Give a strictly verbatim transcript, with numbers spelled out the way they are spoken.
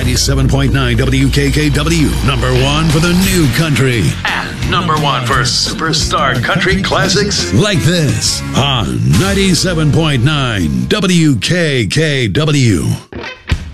ninety-seven point nine W K K W. Number one for the new country. And number one for superstar country classics like this on ninety-seven point nine W K K W.